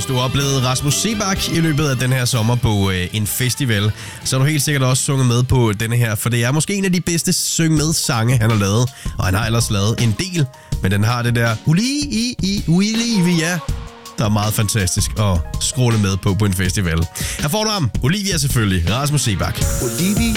hvis du har oplevet Rasmus Seebach i løbet af den her sommer på en festival, så har du helt sikkert også sunget med på denne her, for det er måske en af de bedste syng med sange, han har lavet. Og han har ellers lavet en del, men den har det der Olivia, der er meget fantastisk at scrolle med på en festival. Her får du ham, Olivia selvfølgelig, Rasmus Seebach. Olivia.